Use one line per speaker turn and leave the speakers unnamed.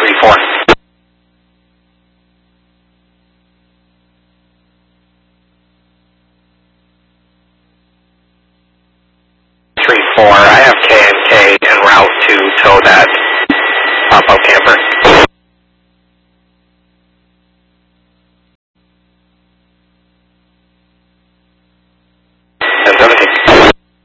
3-4. 3-4. I have KNK en route to tow that pop-up camper. And 17.